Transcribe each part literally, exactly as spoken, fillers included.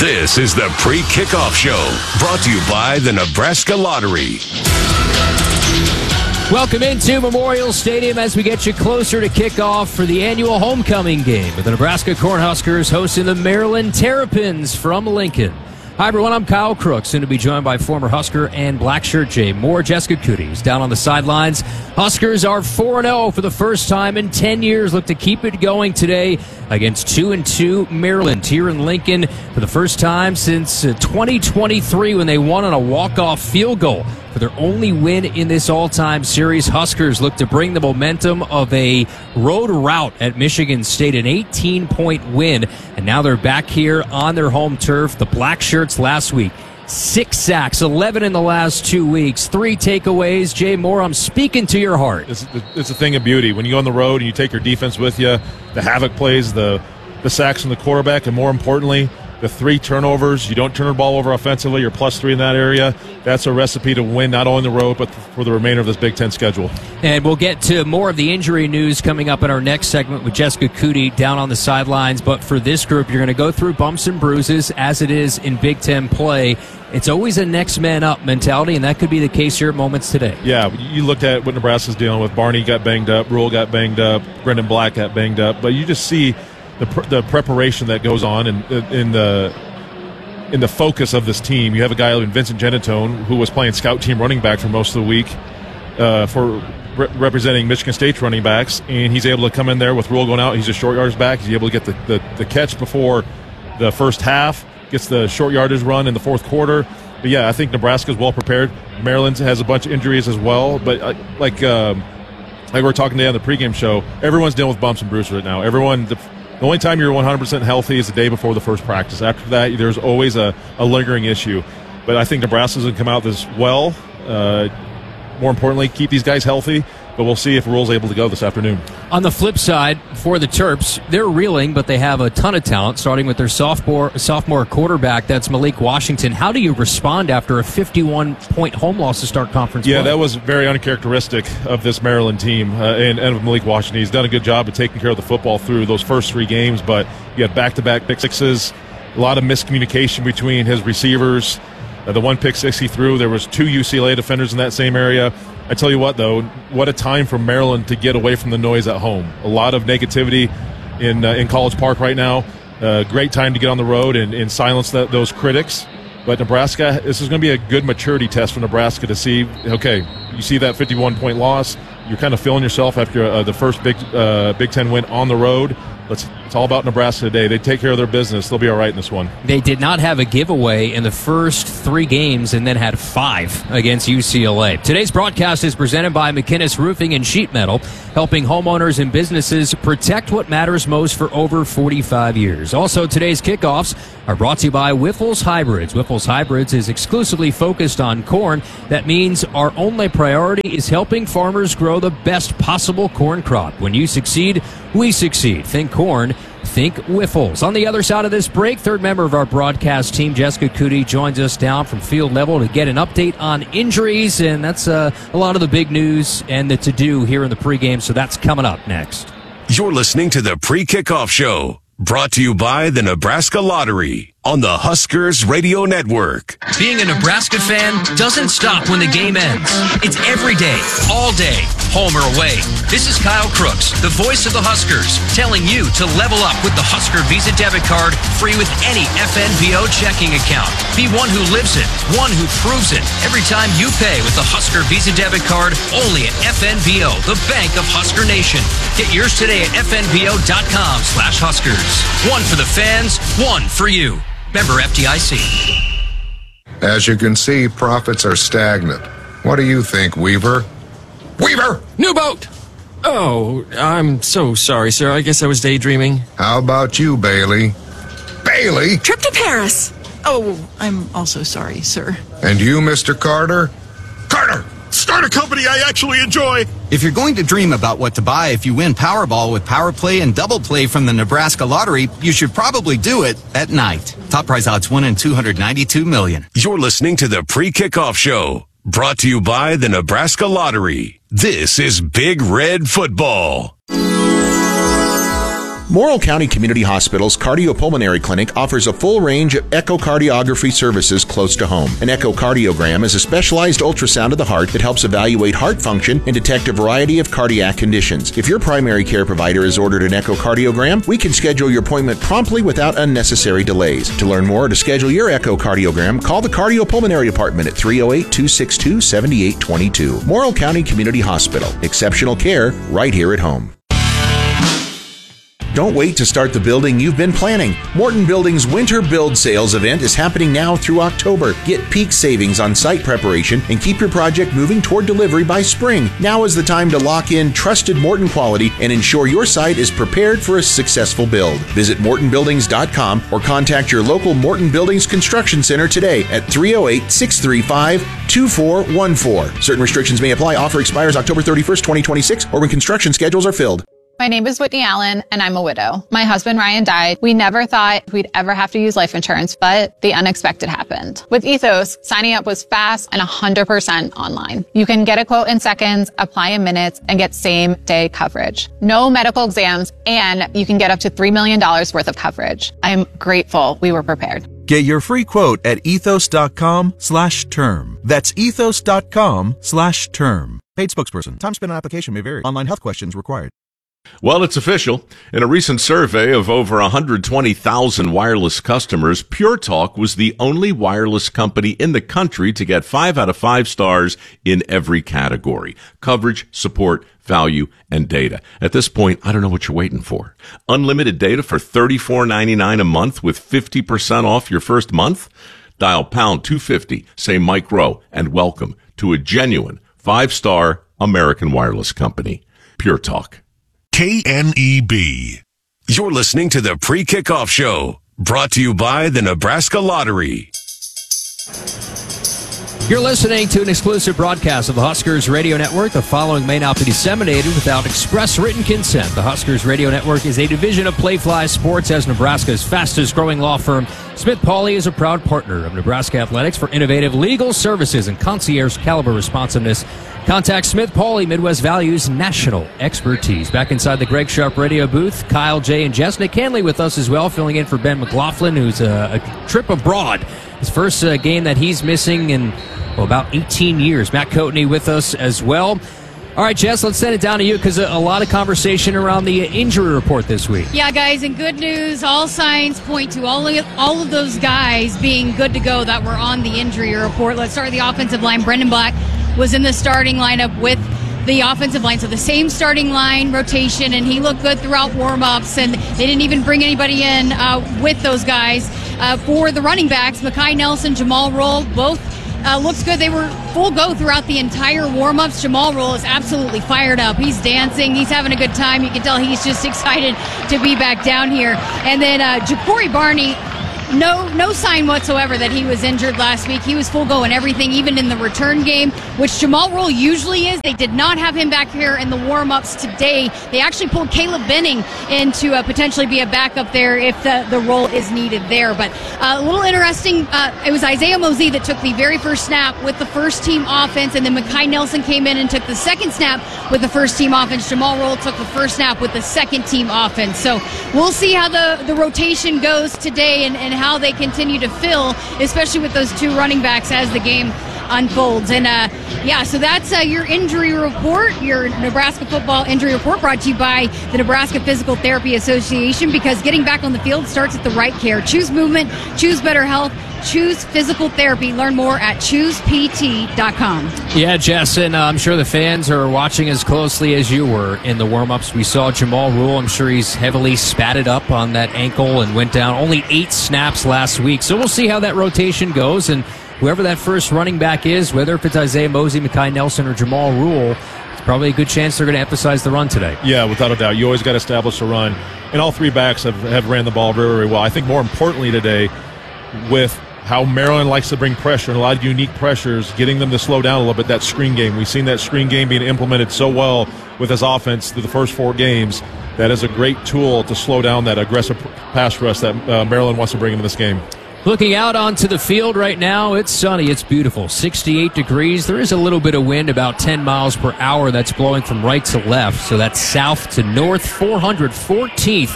This is the Pre-Kickoff Show, brought to you by the Nebraska Lottery. Welcome into Memorial Stadium as we get you closer to kickoff for the annual homecoming game with the Nebraska Cornhuskers hosting the Maryland Terrapins from Lincoln. Hi, everyone. I'm Kyle Crooks, soon to be joined by former Husker and Blackshirt Jay Moore. Jessica Cootie is down on the sidelines. Huskers are four and oh for the first time in ten years. Look to keep it going today against two and two Maryland here in Lincoln for the first time since twenty twenty-three when they won on a walk-off field goal. For their only win in this all-time series, Huskers look to bring the momentum of a road rout at Michigan State, an eighteen-point win, and now they're back here on their home turf. The Black Shirts last week, six sacks, eleven in the last two weeks, three takeaways. Jay Moore, I'm speaking to your heart. It's, it's a thing of beauty. When you go on the road and you take your defense with you, the havoc plays, the, the sacks from the quarterback, and more importantly, the three turnovers. You don't turn the ball over offensively. You're plus three in that area. That's a recipe to win not only on the road, but for the remainder of this Big Ten schedule. And we'll get to more of the injury news coming up in our next segment with Jessica Cootie down on the sidelines. But for this group, you're going to go through bumps and bruises as it is in Big Ten play. It's always a next man up mentality, and that could be the case here at Moments today. Yeah, you looked at what Nebraska's dealing with. Barney got banged up. Rule got banged up. Brendan Black got banged up. But you just see the pr- the preparation that goes on in, in the in the focus of this team. You have a guy like Vincent Genatone, who was playing scout team running back for most of the week uh, for re- representing Michigan State's running backs, and he's able to come in there with Rule going out. He's a short yardage back. He's able to get the, the, the catch before the first half, gets the short yardage run in the fourth quarter. But, yeah, I think Nebraska's well prepared. Maryland has a bunch of injuries as well, but uh, like um, like we were talking today on the pregame show, everyone's dealing with bumps and bruises right now. Everyone – The only time you're one hundred percent healthy is the day before the first practice. After that, there's always a, a lingering issue. But I think Nebraska's going to come out this well. Uh, more importantly, keep these guys healthy. But we'll see if Rule's able to go this afternoon. On the flip side, for the Terps, they're reeling, but they have a ton of talent, starting with their sophomore sophomore quarterback. That's Malik Washington. How do you respond after a fifty-one point home loss to start conference play? Yeah, that was very uncharacteristic of this Maryland team uh, and, and of Malik Washington. He's done a good job of taking care of the football through those first three games, but you had back-to-back pick sixes, a lot of miscommunication between his receivers. Uh, the one pick six he threw, there was two U C L A defenders in that same area. I tell you what, though, what a time for Maryland to get away from the noise at home. A lot of negativity in uh, in College Park right now. Uh, great time to get on the road and, and silence that, those critics. But Nebraska, this is going to be a good maturity test for Nebraska to see, okay, you see that fifty-one point loss. You're kind of feeling yourself after uh, the first Big uh, Big Ten win on the road. Let's, it's all about Nebraska today. They take care of their business. They'll be all right in this one. They did not have a giveaway in the first three games and then had five against U C L A. Today's broadcast is presented by McInnes Roofing and Sheet Metal, helping homeowners and businesses protect what matters most for over forty-five years. Also, today's kickoffs are brought to you by Wyffels Hybrids. Wyffels Hybrids is exclusively focused on corn. That means our only priority is helping farmers grow the best possible corn crop. When you succeed, we succeed. Think corn, think Wyffels. On the other side of this break, third member of our broadcast team, Jessica Cootie, joins us down from field level to get an update on injuries, and that's uh, a lot of the big news and the to-do here in the pregame, so that's coming up next. You're listening to the Pre-Kickoff Show, brought to you by the Nebraska Lottery on the Huskers Radio Network. Being a Nebraska fan doesn't stop when the game ends. It's every day, all day, home or away. This is Kyle Crooks, the voice of the Huskers, telling you to level up with the Husker Visa debit card, free with any F N V O checking account. Be one who lives it, one who proves it. Every time you pay with the Husker Visa debit card, only at F N V O, the bank of Husker Nation. Get yours today at F N V O dot com slash Huskers. One for the fans, one for you. Member F D I C. As you can see, profits are stagnant. What do you think, Weaver? Weaver! New boat! Oh, I'm so sorry, sir. I guess I was daydreaming. How about you, Bailey? Bailey? Trip to Paris. Oh, I'm also sorry, sir. And you, Mister Carter? Carter! Start a company I actually enjoy! If you're going to dream about what to buy if you win Powerball with Power Play and Double Play from the Nebraska Lottery, you should probably do it at night. Top prize odds one in two hundred ninety-two million. You're listening to the Pre-Kickoff Show, brought to you by the Nebraska Lottery. This is Big Red Football. Morrill County Community Hospital's Cardiopulmonary Clinic offers a full range of echocardiography services close to home. An echocardiogram is a specialized ultrasound of the heart that helps evaluate heart function and detect a variety of cardiac conditions. If your primary care provider has ordered an echocardiogram, we can schedule your appointment promptly without unnecessary delays. To learn more or to schedule your echocardiogram, call the Cardiopulmonary Department at three oh eight, two six two, seven eight two two. Morrill County Community Hospital. Exceptional care right here at home. Don't wait to start the building you've been planning. Morton Building's Winter Build Sales event is happening now through October. Get peak savings on site preparation and keep your project moving toward delivery by spring. Now is the time to lock in trusted Morton quality and ensure your site is prepared for a successful build. Visit morton buildings dot com or contact your local Morton Buildings Construction Center today at three oh eight, six three five, two four one four. Certain restrictions may apply. Offer expires October thirty-first, twenty twenty-six or when construction schedules are filled. My name is Whitney Allen, and I'm a widow. My husband, Ryan, died. We never thought we'd ever have to use life insurance, but the unexpected happened. With Ethos, signing up was fast and one hundred percent online. You can get a quote in seconds, apply in minutes, and get same-day coverage. No medical exams, and you can get up to three million dollars worth of coverage. I'm grateful we were prepared. Get your free quote at ethos.com slash term. That's ethos.com slash term. Paid spokesperson. Time spent on application may vary. Online health questions required. Well, it's official. In a recent survey of over one hundred twenty thousand wireless customers, Pure Talk was the only wireless company in the country to get five out of five stars in every category: coverage, support, value, and data. At this point, I don't know what you're waiting for. Unlimited data for thirty-four ninety-nine a month with fifty percent off your first month? Dial pound two fifty, say Mike Rowe, and welcome to a genuine five-star American wireless company. Pure Talk. K N E B. You're listening to the Pre-Kickoff Show, brought to you by the Nebraska Lottery. You're listening to an exclusive broadcast of the Huskers Radio Network. The following may not be disseminated without express written consent. The Huskers Radio Network is a division of Playfly Sports, as Nebraska's fastest-growing law firm. Smith Pauley is a proud partner of Nebraska Athletics for innovative legal services and concierge-caliber responsiveness. Contact Smith Pauley, Midwest Values National Expertise. Back inside the Greg Sharp radio booth, Kyle, Jay, and Jess. Nick Hanley with us as well, filling in for Ben McLaughlin, who's a, a trip abroad. His first uh, game that he's missing in well, about eighteen years. Matt Coatney with us as well. All right, Jess, let's send it down to you because a, a lot of conversation around the injury report this week. Yeah, guys, and good news. All signs point to all of, all of those guys being good to go that were on the injury report. Let's start with the offensive line. Brendan Black was in the starting lineup with the offensive line, so the same starting line rotation, and he looked good throughout warm-ups, and they didn't even bring anybody in uh, with those guys. Uh, for the running backs, Mekhi Nelson, Jamal Roll, both uh, looks good. They were full go throughout the entire warm-ups. Jamal Roll is absolutely fired up. He's dancing. He's having a good time. You can tell he's just excited to be back down here. And then uh, Ja'Cory Barney, No no sign whatsoever that he was injured last week. He was full go and everything, even in the return game, which Jamal Roll usually is. They did not have him back here in the warm-ups today. They actually pulled Caleb Benning in to uh, potentially be a backup there if the, the role is needed there. But uh, a little interesting, uh, it was Isaiah Mosey that took the very first snap with the first-team offense, and then Mekhi Nelson came in and took the second snap with the first-team offense. Jamal Roll took the first snap with the second-team offense. So we'll see how the, the rotation goes today and, and how they continue to fill, especially with those two running backs as the game unfolds. And uh, yeah, so that's uh, your injury report, your Nebraska football injury report, brought to you by the Nebraska Physical Therapy Association, because getting back on the field starts at the right care. Choose movement, choose better health, choose physical therapy. Learn more at choose p t dot com. Yeah, Jess, and uh, I'm sure the fans are watching as closely as you were in the warm-ups. We saw Jamal Rule. I'm sure he's heavily spatted up on that ankle and went down only eight snaps last week. So we'll see how that rotation goes, and whoever that first running back is, whether if it's Isaiah Mosey, Mekhi Nelson, or Jamal Rule, it's probably a good chance they're going to emphasize the run today. Yeah, without a doubt. You always got to establish a run. And all three backs have, have ran the ball very, very well. I think more importantly today, with how Maryland likes to bring pressure and a lot of unique pressures, getting them to slow down a little bit, that screen game. We've seen that screen game being implemented so well with this offense through the first four games. That is a great tool to slow down that aggressive pass rush that uh, Maryland wants to bring into this game. Looking out onto the field right now, it's sunny, it's beautiful, sixty-eight degrees. There is a little bit of wind, about ten miles per hour, that's blowing from right to left, so that's south to north, four hundred fourteenth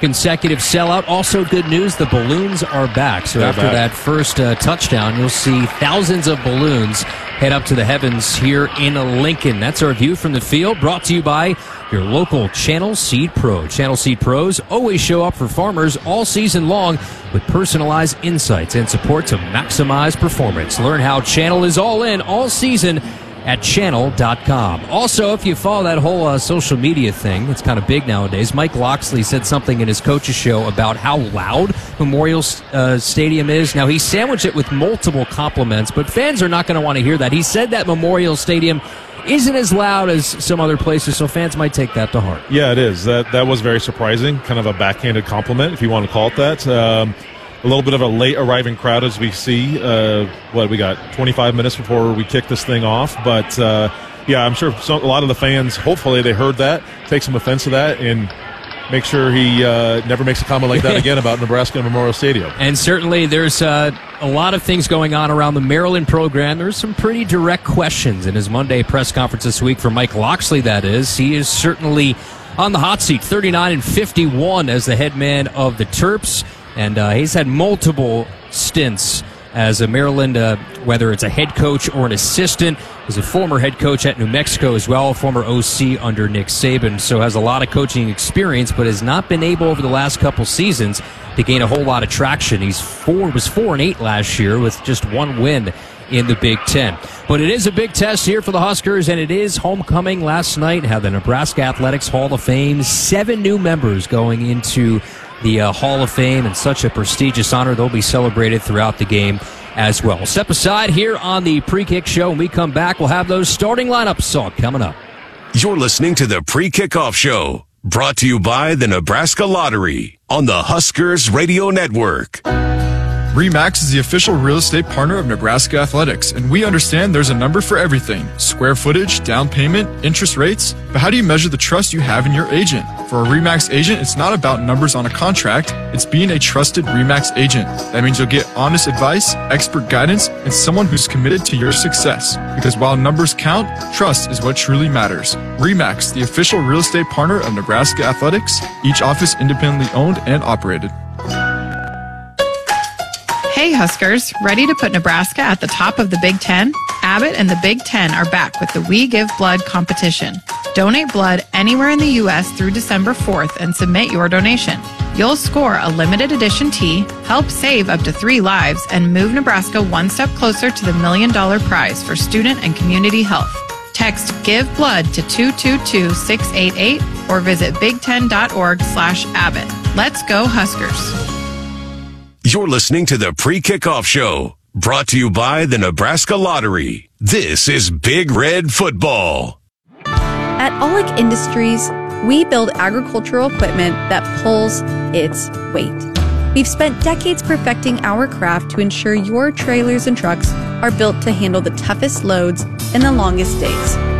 consecutive sellout. Also good news, the balloons are back. So They're after back. that first uh, touchdown, you'll see thousands of balloons head up to the heavens here in Lincoln. That's our view from the field, brought to you by your local Channel Seed Pro. Channel Seed Pros always show up for farmers all season long with personalized insights and support to maximize performance. Learn how Channel is all in all season at channel dot com. Also, if you follow that whole uh, social media thing, it's kind of big nowadays. Mike Loxley said something in his coach's show about how loud Memorial uh, Stadium is. Now, he sandwiched it with multiple compliments, but fans are not going to want to hear that. He said that Memorial Stadium isn't as loud as some other places, so fans might take that to heart. Yeah, it is. That that was very surprising. Kind of a backhanded compliment, if you want to call it that. Um, a little bit of a late arriving crowd, as we see. Uh, what we got, twenty-five minutes before we kick this thing off. But uh, yeah, I'm sure some, a lot of the fans, hopefully, they heard that, take some offense to that, and make sure he uh, never makes a comment like that again about Nebraska Memorial Stadium. And certainly there's uh, a lot of things going on around the Maryland program. There's some pretty direct questions in his Monday press conference this week for Mike Loxley, that is. He is certainly on the hot seat, thirty-nine and fifty-one as the head man of the Terps. And uh, he's had multiple stints as a Maryland, uh, whether it's a head coach or an assistant. He's a former head coach at New Mexico as well, former O C under Nick Saban, so has a lot of coaching experience, but has not been able over the last couple seasons to gain a whole lot of traction. He's four was four and eight last year with just one win in the Big Ten. But it is a big test here for the Huskers, and it is homecoming last night. Had the Nebraska Athletics Hall of Fame, seven new members going into the uh, Hall of Fame, and such a prestigious honor. They'll be celebrated throughout the game as well. We'll step aside here on the Pre-Kick Show. When we come back, we'll have those starting lineups all coming up. You're listening to the Pre-Kickoff Show, brought to you by the Nebraska Lottery on the Huskers Radio Network. RE/MAX is the official real estate partner of Nebraska Athletics, and we understand there's a number for everything. Square footage, down payment, interest rates. But how do you measure the trust you have in your agent? For a RE/MAX agent, it's not about numbers on a contract. It's being a trusted RE/MAX agent. That means you'll get honest advice, expert guidance, and someone who's committed to your success. Because while numbers count, trust is what truly matters. RE/MAX, the official real estate partner of Nebraska Athletics, each office independently owned and operated. Hey Huskers, ready to put Nebraska at the top of the Big Ten? Abbott and the Big Ten are back with the We Give Blood competition. Donate blood anywhere in the U S through December fourth and submit your donation. You'll score a limited edition tee, help save up to three lives, and move Nebraska one step closer to the million dollar prize for student and community health. Text Give Blood to two two two, six eight eight or visit big ten dot org slash Abbott. Let's go Huskers. You're listening to the Pre-Kickoff Show, brought to you by the Nebraska Lottery. This is Big Red Football. At Aulick Industries, we build agricultural equipment that pulls its weight. We've spent decades perfecting our craft to ensure your trailers and trucks are built to handle the toughest loads and the longest days.